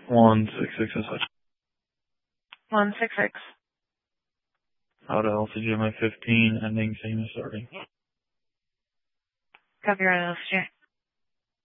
166SH. 166. Out of LCGMI 15, ending same as starting. Copy right, LCJ.